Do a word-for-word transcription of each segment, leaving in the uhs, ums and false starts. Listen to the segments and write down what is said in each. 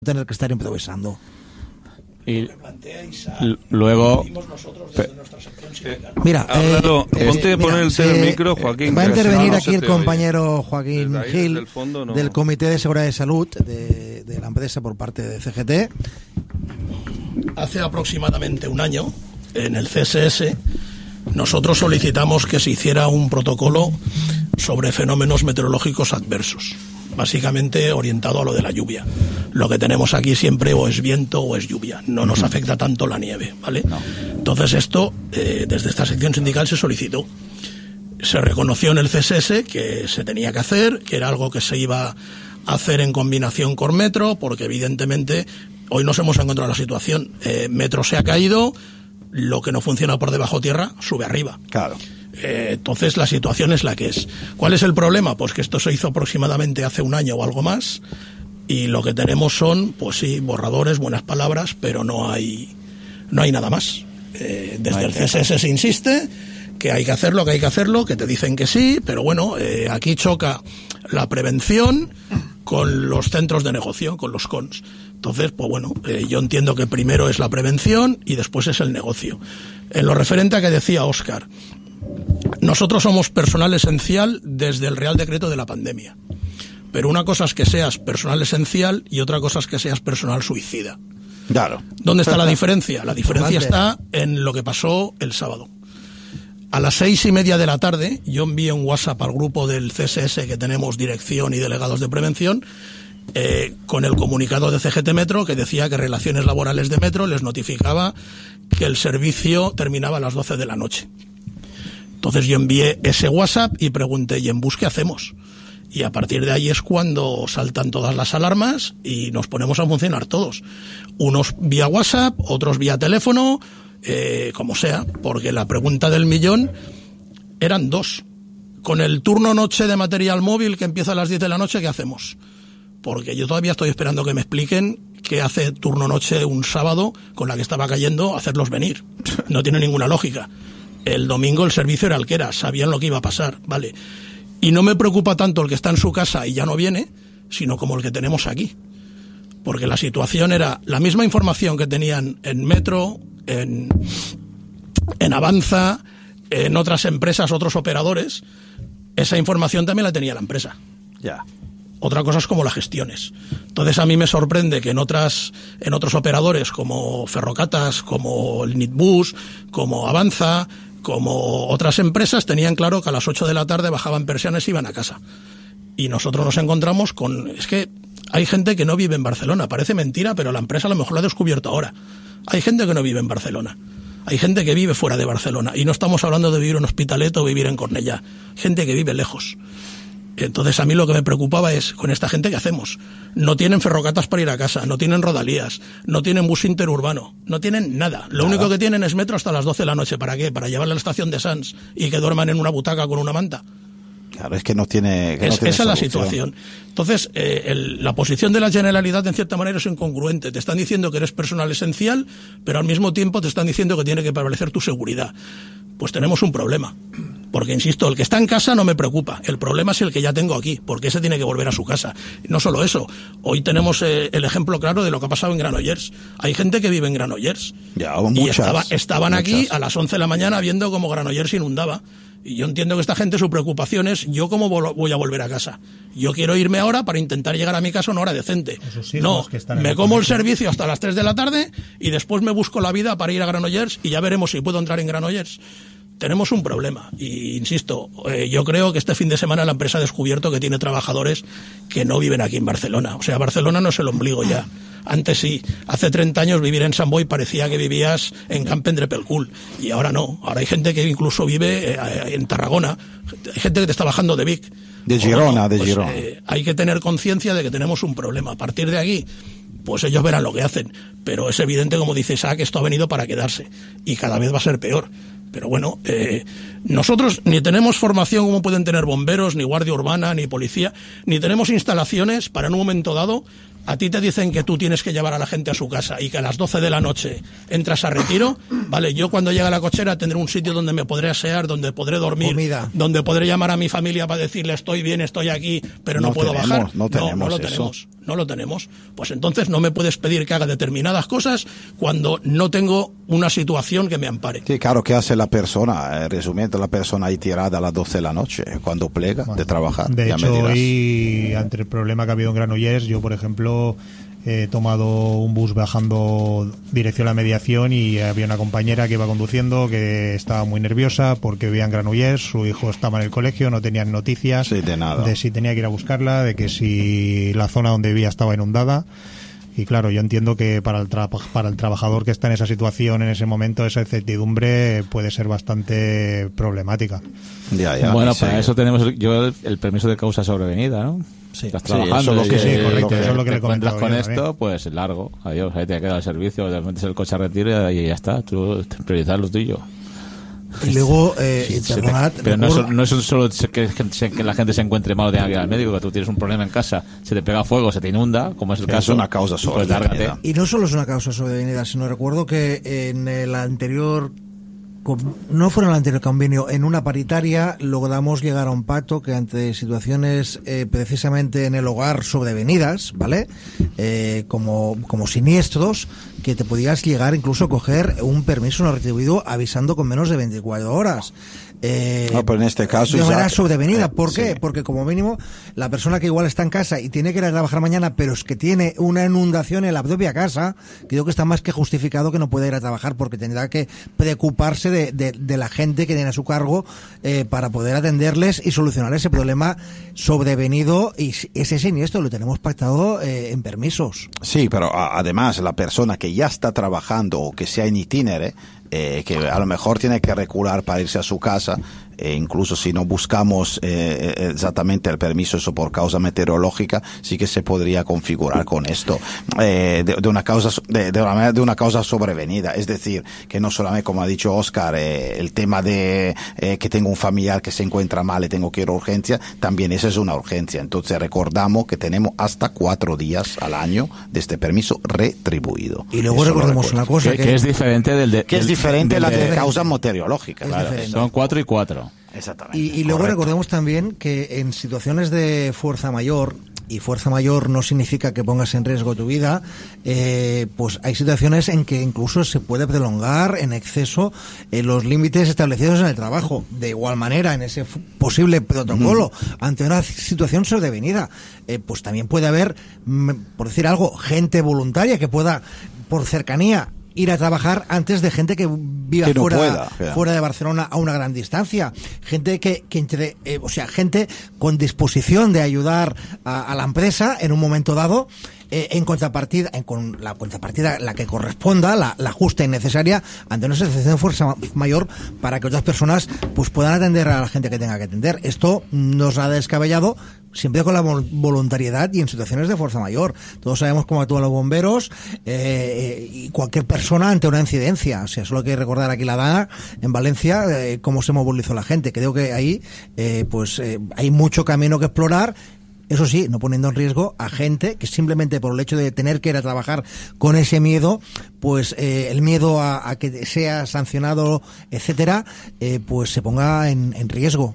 tener que estar improvisando. Y luego mira, háblalo, eh, ponte eh, poner mira, el eh, micro, Joaquín. Va a intervenir no, aquí no el compañero Joaquín ahí, Gil del, fondo, no. del Comité de Seguridad de Salud de, de la empresa por parte de C G T. Hace aproximadamente un año, en el C S S, nosotros solicitamos que se hiciera un protocolo sobre fenómenos meteorológicos adversos, básicamente orientado a lo de la lluvia. Lo que tenemos aquí siempre o es viento o es lluvia, no nos afecta tanto la nieve, ¿vale? No. Entonces esto, eh, desde esta sección sindical se solicitó. Se reconoció en el C S S que se tenía que hacer, que era algo que se iba a hacer en combinación con Metro, porque evidentemente hoy nos hemos encontrado la situación, eh, Metro se ha caído, lo que no funciona por debajo tierra sube arriba. Claro. Eh, entonces la situación es la que es. ¿Cuál es el problema? Pues que esto se hizo aproximadamente hace un año o algo más y lo que tenemos son, pues sí, borradores, buenas palabras, pero no hay no hay nada más. Eh, desde no el C S S se insiste que hay que hacerlo, que hay que hacerlo, que te dicen que sí, pero bueno, eh, aquí choca la prevención con los centros de negocio, con los C O Ns. Entonces, pues bueno, eh, yo entiendo que primero es la prevención y después es el negocio. En lo referente a que decía Óscar, nosotros somos personal esencial desde el Real Decreto de la pandemia. Pero una cosa es que seas personal esencial y otra cosa es que seas personal suicida. Claro. ¿Dónde está la diferencia? La diferencia está en lo que pasó el sábado. A las seis y media de la tarde, yo envié un WhatsApp al grupo del C S S que tenemos dirección y delegados de prevención, eh, con el comunicado de C G T Metro que decía que Relaciones Laborales de Metro les notificaba que el servicio terminaba a las doce de la noche. Entonces yo envié ese WhatsApp y pregunté, ¿y en bus qué hacemos? Y a partir de ahí es cuando saltan todas las alarmas y nos ponemos a funcionar todos. Unos vía WhatsApp, otros vía teléfono, eh, como sea, porque la pregunta del millón eran dos. Con el turno noche de material móvil que empieza a las diez de la noche, ¿qué hacemos? Porque yo todavía estoy esperando que me expliquen qué hace turno noche un sábado con la que estaba cayendo, hacerlos venir. No tiene ninguna lógica. El domingo el servicio era el que era, sabían lo que iba a pasar, vale. Y no me preocupa tanto el que está en su casa y ya no viene, sino como el que tenemos aquí. Porque la situación era la misma información que tenían en Metro, en, en Avanza, en otras empresas, otros operadores, esa información también la tenía la empresa. Ya. Otra cosa es como las gestiones. Entonces a mí me sorprende que en otras, en otros operadores como Ferrocatas, como el Nitbus, como Avanza, como otras empresas tenían claro que a las ocho de la tarde bajaban persianas y iban a casa. Y nosotros nos encontramos con... Es que hay gente que no vive en Barcelona. Parece mentira, pero la empresa a lo mejor lo ha descubierto ahora. Hay gente que no vive en Barcelona. Hay gente que vive fuera de Barcelona. Y no estamos hablando de vivir en Hospitalet o vivir en Cornellá. Gente que vive lejos. Entonces a mí lo que me preocupaba es, con esta gente, ¿qué hacemos? No tienen ferrocatas para ir a casa, no tienen rodalías, no tienen bus interurbano, no tienen nada. Lo nada. único que tienen es Metro hasta las doce de la noche. ¿Para qué? Para llevarle a la estación de Sants y que duerman en una butaca con una manta. Claro, es que no tiene... Que es, no tiene esa es la solución. situación. Entonces, eh, el, la posición de la Generalidad, en cierta manera, es incongruente. Te están diciendo que eres personal esencial, pero al mismo tiempo te están diciendo que tiene que prevalecer tu seguridad. Pues tenemos un problema. Porque, insisto, el que está en casa no me preocupa. El problema es el que ya tengo aquí, porque ese tiene que volver a su casa. No solo eso. Hoy tenemos eh, el ejemplo claro de lo que ha pasado en Granollers. Hay gente que vive en Granollers. Ya, muchas, y estaba, estaban muchas. aquí a las once de la mañana viendo cómo Granollers inundaba. Y yo entiendo que esta gente, su preocupación es, ¿yo cómo voy a volver a casa? Yo quiero irme ahora para intentar llegar a mi casa a una hora decente. No, me como el servicio hasta las tres de la tarde y después me busco la vida para ir a Granollers y ya veremos si puedo entrar en Granollers. Tenemos un problema y, insisto, eh, yo creo que este fin de semana la empresa ha descubierto que tiene trabajadores que no viven aquí en Barcelona. O sea, Barcelona no es el ombligo ya. Antes sí, hace treinta años vivir en Sant Boi parecía que vivías en Campen de Pelcul y ahora no. Ahora hay gente que incluso vive eh, en Tarragona, hay gente que te está bajando de Vic. De Girona, no, de pues, Girona. Eh, hay que tener conciencia de que tenemos un problema. A partir de aquí, pues ellos verán lo que hacen. Pero es evidente, como dice Isaac, que esto ha venido para quedarse y cada vez va a ser peor. Pero bueno, eh, nosotros ni tenemos formación como pueden tener bomberos, ni guardia urbana, ni policía, ni tenemos instalaciones para en un momento dado a ti te dicen que tú tienes que llevar a la gente a su casa y que a las doce de la noche entras a retiro, vale, yo cuando llegue a la cochera tendré un sitio donde me podré asear, donde podré dormir, comida, donde podré llamar a mi familia para decirle estoy bien, estoy aquí, pero no, no puedo tenemos, bajar. No, tenemos no, no lo eso. tenemos, no lo tenemos. Pues entonces no me puedes pedir que haga determinadas cosas cuando no tengo una situación que me ampare. Sí, claro, ¿qué hace la persona? Eh, resumiendo, la persona ahí tirada a las doce de la noche, cuando plega bueno, de trabajar. De ya hecho, me dirás. hoy, ante el problema que ha habido en Granollers, yo, por ejemplo, he tomado un bus bajando dirección a la mediación y había una compañera que iba conduciendo que estaba muy nerviosa porque vivía en Granollers, su hijo estaba en el colegio, no tenían noticias sí, de, nada. de si tenía que ir a buscarla, de que si la zona donde vivía estaba inundada. Y claro, yo entiendo que para el, tra- para el trabajador que está en esa situación, en ese momento, esa incertidumbre puede ser bastante problemática. Ya, ya, bueno, sí. para eso tenemos el, yo el, el permiso de causa sobrevenida, ¿no? Sí. Estás Sí, trabajando, eso es lo que- sí, sí, correcto, te, eso es lo que te le he comentado encuentras con yo esto, también. pues largo, adiós, ahí te queda el servicio, te metes el coche a retiro y ya está, tú priorizar lo tuyo. Y luego, eh, Sí, se te- perdonad, pero no recuerdo- es, no es un solo que, que, que la gente se encuentre mal o tenga que ir al médico, que tú tienes un problema en casa, se te pega fuego, se te inunda, como es el Es caso. una causa pues lárgate. sobrevenida. Y no solo es una causa sobrevenida, sino recuerdo que en el anterior, con- no fue en el anterior convenio, en una paritaria logramos llegar a un pacto que ante situaciones eh, precisamente en el hogar sobrevenidas, ¿vale? Eh, como, como siniestros, que te podías llegar incluso a coger un permiso no retribuido avisando con menos de veinticuatro horas. Eh, No, pero en este caso de ya- manera sobrevenida. ¿Por eh, qué? sí. Porque como mínimo la persona que igual está en casa y tiene que ir a trabajar mañana, pero es que tiene una inundación en la propia casa, creo que está más que justificado que no pueda ir a trabajar porque tendrá que preocuparse de, de, de la gente que tiene a su cargo eh, para poder atenderles y solucionar ese problema sobrevenido, y ese siniestro lo tenemos pactado eh, en permisos. Sí, pero a- además la persona que ya está trabajando o que sea en itinere, eh, que a lo mejor tiene que recular para irse a su casa, e incluso si no buscamos eh, exactamente el permiso eso por causa meteorológica, sí que se podría configurar con esto eh, de, de una causa de, de, una, de una causa sobrevenida, es decir, que no solamente, como ha dicho Óscar, eh, el tema de eh, que tengo un familiar que se encuentra mal y tengo que ir a urgencia, también esa es una urgencia. Entonces recordamos que tenemos hasta cuatro días al año de este permiso retribuido. Y luego Eso lo recordemos recuerdo. una cosa Que, que, que es diferente del de... Que es del- diferente del la de de- causa meteorológica. Es Claro. diferente. Son cuatro y cuatro. Exactamente. Y, y luego Correcto. recordemos también que en situaciones de fuerza mayor, y fuerza mayor no significa que pongas en riesgo tu vida, eh, pues hay situaciones en que incluso se puede prolongar en exceso eh, los límites establecidos en el trabajo. De igual manera, en ese f- posible protocolo, mm. ante una situación sobrevenida, eh, pues también puede haber, mm, por decir algo, gente voluntaria que pueda, por cercanía, ir a trabajar antes de gente que viva Que no fuera, pueda, yeah. fuera de Barcelona a una gran distancia, gente que, que entre, eh, o sea, gente con disposición de ayudar a, a la empresa en un momento dado, eh, en contrapartida, en, con la contrapartida la que corresponda, la, la justa y necesaria ante una situación de fuerza mayor para que otras personas pues puedan atender a la gente que tenga que atender. Esto nos ha descabellado siempre con la voluntariedad y en situaciones de fuerza mayor. Todos sabemos cómo actúan los bomberos eh, y cualquier persona ante una incidencia. O sea, solo hay que recordar aquí la Dana en Valencia, eh, cómo se movilizó la gente. Creo que ahí eh, pues eh, hay mucho camino que explorar. Eso sí, no poniendo en riesgo a gente que simplemente por el hecho de tener que ir a trabajar con ese miedo, pues eh, el miedo a, a que sea sancionado, etcétera, eh, pues se ponga en, en riesgo.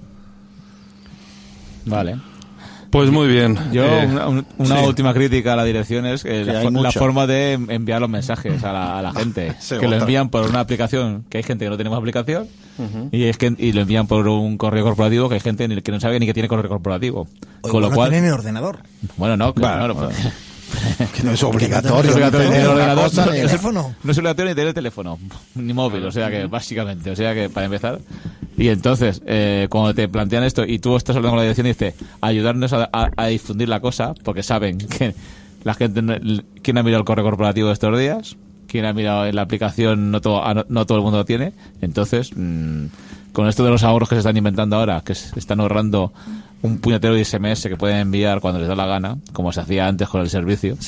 Vale. Pues muy bien. Yo, Eh, una, una sí. última crítica a la dirección es que Sí, la, hay fo- la mucho. forma de enviar los mensajes a la, a la gente. Sí, que lo otra. envían por una aplicación, que hay gente que no tenemos aplicación, y es que y lo envían por un correo corporativo, que hay gente que no sabe ni que tiene correo corporativo. O Con lo igual cual, no tienen ordenador. bueno, no, claro, Bueno, claro, que no es no obligatorio. es obligatorio ni tener tener una ordenador, cosa, no, ni- no es- teléfono. No es obligatorio ni tener teléfono, ni móvil, o sea que básicamente, o sea que para empezar. Y entonces, eh, cuando te plantean esto y tú estás hablando con la dirección y dices, ayudarnos a, a- a difundir la cosa, porque saben que la gente, no- ¿quién ha mirado el correo corporativo de estos días? ¿Quién ha mirado en la aplicación? No todo, no, no todo el mundo lo tiene. Entonces, mmm, con esto de los ahorros que se están inventando ahora, que se están ahorrando un puñetero de S M S que pueden enviar cuando les da la gana, como se hacía antes con el servicio. Sí.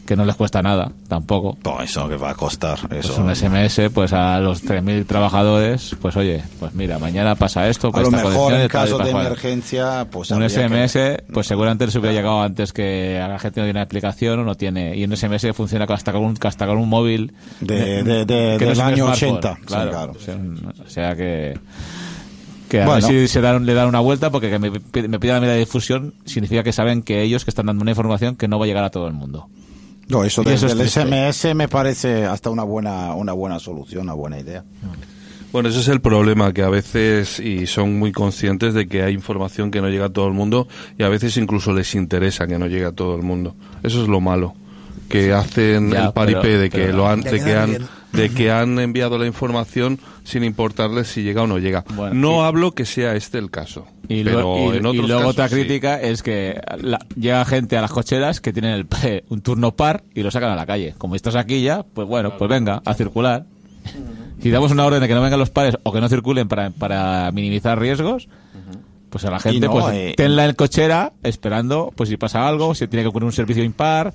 que no les cuesta nada, tampoco. No, eso que va a costar. Eso. Pues un S M S, pues a los tres mil trabajadores, pues oye, pues mira, mañana pasa esto. A lo mejor en caso de jugar. emergencia, pues un S M S, que... pues seguramente se hubiera llegado antes que a la gente no tiene una explicación o no tiene. Y un S M S funciona hasta con un, hasta con un móvil de, de, de, que del no año es ochenta. Claro, Sí, claro. O sea, o sea que... Que a bueno. ver si se dan, le dan una vuelta, porque que me, me pidan la medida de difusión significa que saben que ellos que están dando una información que no va a llegar a todo el mundo. No, eso, de, eso del S M S me parece hasta una buena una buena solución, una buena idea. Bueno, ese es el problema, que a veces, y son muy conscientes de que hay información que no llega a todo el mundo, y a veces incluso les interesa que no llegue a todo el mundo. Eso es lo malo, que hacen ya, el paripé pero, de que pero, lo han, de que han, bien. de que han enviado la información sin importarles si llega o no llega. Bueno, no y, hablo que sea este el caso. Y, pero lo, y, en otros y luego casos, otra sí. crítica es que la, llega gente a las cocheras que tienen el, un turno par y lo sacan a la calle. Como estás aquí ya, pues bueno, pues venga, a circular. Si damos una orden de que no vengan los pares o que no circulen para, para minimizar riesgos, pues a la gente, no, pues eh, tenla en cochera esperando, pues si pasa algo, si tiene que ocurrir un servicio impar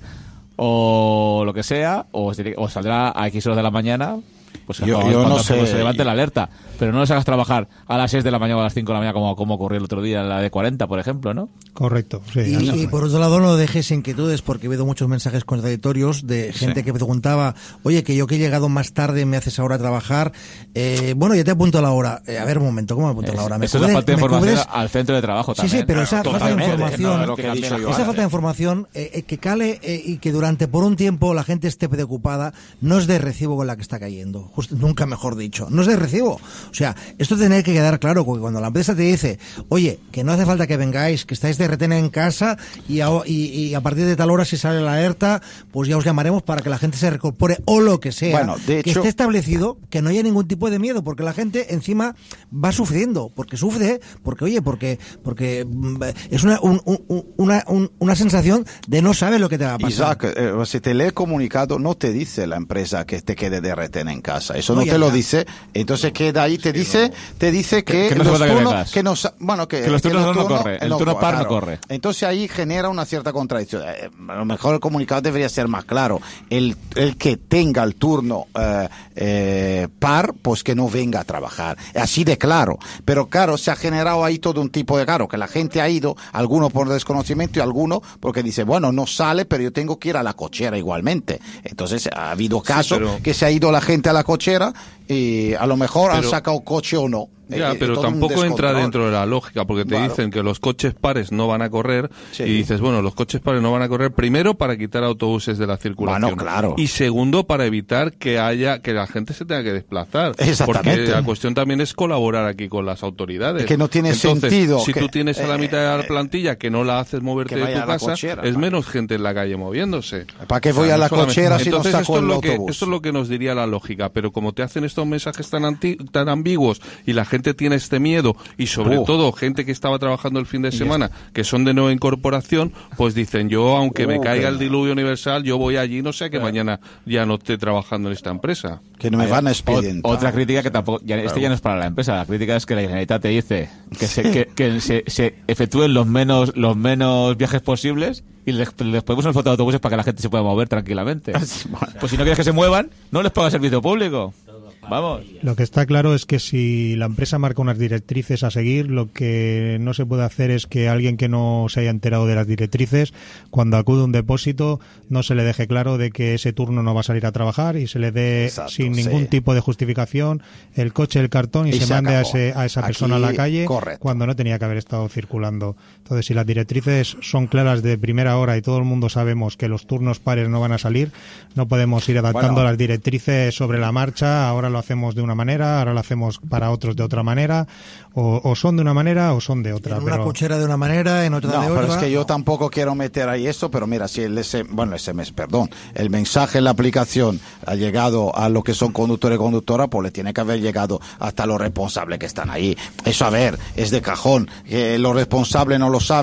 o lo que sea, o, o saldrá a X horas de la mañana, pues yo, cuando, yo cuando no sé. se levante la alerta. Pero no les hagas trabajar a las seis de la mañana o a las cinco de la mañana como, como ocurrió el otro día en la de cuarenta, por ejemplo, ¿no? Correcto. Sí, Y, y por otro lado, no dejes inquietudes, porque he habido muchos mensajes contradictorios de gente Sí. que preguntaba, oye, que yo que he llegado más tarde me haces ahora trabajar. Eh, bueno, ya te apunto la hora. Eh, a ver, un momento, ¿cómo me apunto Es, la hora? ¿Me eso es la cubre- falta de me información cubres? al centro de trabajo Sí, también. sí, pero esa falta de Totalmente, información, no, lo que he dicho yo esa antes. falta de información eh, eh, que cale eh, y que durante por un tiempo la gente esté preocupada, no es de recibo con la que está cayendo. Justo, nunca mejor dicho. No es de recibo. O sea, esto tiene que quedar claro, porque cuando la empresa te dice, oye, que no hace falta que vengáis, que estáis de retén en casa y a, y, y a partir de tal hora si sale la alerta, pues ya os llamaremos para que la gente se reincorpore o lo que sea. Bueno, de que hecho- esté establecido, que no haya ningún tipo de miedo, porque la gente encima va sufriendo, porque sufre, porque oye, porque porque mm, es una, un, un, una, un, una sensación de no saber lo que te va a pasar. Isaac, eh, si te lee el comunicado, no te dice la empresa que te quede de retén en casa. Eso No, no, ya te lo está. dice. Entonces queda ahí, te dice, te dice que, Que- que no hace los falta que turnos, vengas. que no, sa- bueno, que, Que los turnos no turno- corre, el turno par no corre. Entonces ahí genera una cierta contradicción. Eh, a lo mejor el comunicado debería ser más claro. El, el que tenga el turno eh, eh, par, pues que no venga a trabajar. Así de claro. Pero claro, se ha generado ahí todo un tipo de claro, que la gente ha ido, algunos por desconocimiento y algunos porque dice, bueno, no sale, pero yo tengo que ir a la cochera igualmente. Entonces ha habido casos pero- que se ha ido la gente a la cochera y a lo mejor han Pero- sacado coche o no. Ya, Eh, pero todo un tampoco entra descontrol. dentro de la lógica, porque te Claro. dicen que los coches pares no van a correr, Sí. y dices, bueno, los coches pares no van a correr, primero para quitar autobuses de la circulación. Bueno, claro. Y segundo, para evitar que haya, que la gente se tenga que desplazar. Exactamente. Porque la cuestión también es colaborar aquí con las autoridades. Es que no tiene Entonces, sentido si que- tú tienes a la eh, mitad de la eh, plantilla que no la haces moverte que de vaya tu a la casa, cochera, es vale. menos gente en la calle moviéndose. ¿Para qué O sea, voy a no la solamente- cochera si no Entonces, saco esto es el lo que, autobús? esto es lo que nos diría la lógica, pero como te hacen estos mensajes tan, anti- tan ambiguos y la gente tiene este miedo, y sobre Uh. todo gente que estaba trabajando el fin de semana, que son de nueva incorporación, pues dicen, yo aunque me Uh, caiga que- el diluvio universal, yo voy allí, no sé que mañana ya no esté trabajando en esta empresa. Que no me van a Ot- expedientar. Otra crítica que tampoco, ya, este ya no es para la empresa, la crítica es que la Generalitat te dice que se, que, que se, se efectúen los menos los menos viajes posibles y les, les ponemos el foto de autobuses para que la gente se pueda mover tranquilamente. Pues si no quieres que se muevan, no les paga servicio público. Vamos. Lo que está claro es que si la empresa marca unas directrices a seguir, lo que no se puede hacer es que alguien que no se haya enterado de las directrices, cuando acude a un depósito, no se le deje claro de que ese turno no va a salir a trabajar y se le dé Exacto, sin sí. ningún tipo de justificación el coche, el cartón y, Y se, se mande a, acabó. ese, a esa Aquí, persona a la calle correcto. cuando no tenía que haber estado circulando. Entonces, si las directrices son claras de primera hora y todo el mundo sabemos que los turnos pares no van a salir, no podemos ir adaptando Bueno. las directrices sobre la marcha. Ahora lo hacemos de una manera, ahora lo hacemos para otros de otra manera, o, o son de una manera o son de otra. En una pero cochera de una manera, en otra No, de pero otra. es que yo tampoco quiero meter ahí eso, pero mira, si el S M S, bueno, el S M S, perdón, el mensaje en la aplicación ha llegado a lo que son conductores y conductoras, pues le tiene que haber llegado hasta los responsables que están ahí. Eso, a ver, es de cajón. Que los responsables no lo saben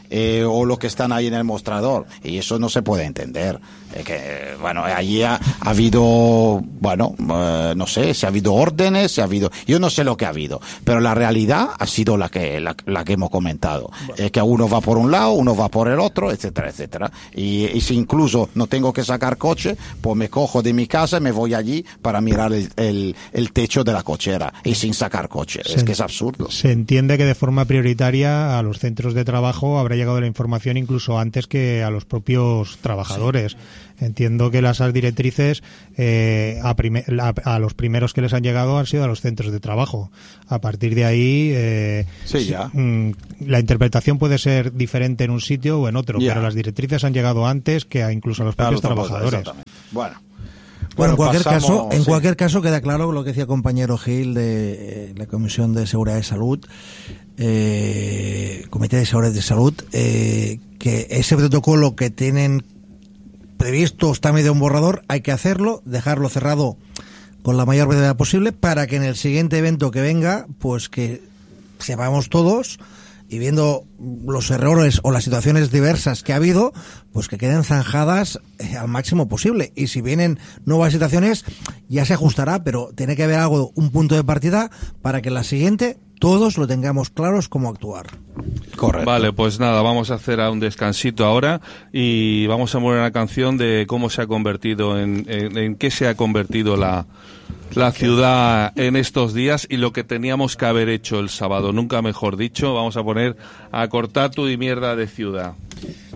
eh, o los que están ahí en el mostrador, y eso no se puede entender. Eh, que, bueno, allí ha, ha habido, bueno, eh, no sé, si ha habido órdenes, si ha habido, yo no sé lo que ha habido, pero la realidad ha sido la que la, la que hemos comentado, es bueno. eh, que uno va por un lado, uno va por el otro, etcétera, etcétera, y, y si incluso no tengo que sacar coche, pues me cojo de mi casa y me voy allí para mirar el, el, el techo de la cochera y sin sacar coche. Se, es que es absurdo. Se entiende que de forma prioritaria a los centros de trabajo habrá llegado la información incluso antes que a los propios trabajadores. Sí. Entiendo que las directrices eh, a, prime, a, a los primeros que les han llegado han sido a los centros de trabajo. A partir de ahí, eh, sí, ya. mm, la interpretación puede ser diferente en un sitio o en otro, ya. pero las directrices han llegado antes que a incluso a los propios claro, trabajadores. Bueno. Bueno, en cualquier pasamos, caso, en sí. cualquier caso queda claro lo que decía el compañero Gil de eh, la Comisión de Seguridad y Salud, eh, Comité de Seguridad y Salud, eh, que ese protocolo que tienen previsto está medio un borrador, hay que hacerlo, dejarlo cerrado con la mayor brevedad posible para que en el siguiente evento que venga, pues que sepamos todos y viendo los errores o las situaciones diversas que ha habido, pues que queden zanjadas eh, al máximo posible. Y si vienen nuevas situaciones, ya se ajustará, pero tiene que haber algo, un punto de partida para que en la siguiente todos lo tengamos claros cómo actuar. Correcto. Vale, pues nada, vamos a hacer un descansito ahora y vamos a poner una canción de cómo se ha convertido, en, en, en qué se ha convertido la, la ciudad en estos días y lo que teníamos que haber hecho el sábado, nunca mejor dicho. Vamos a poner a cortar tu y mierda de ciudad.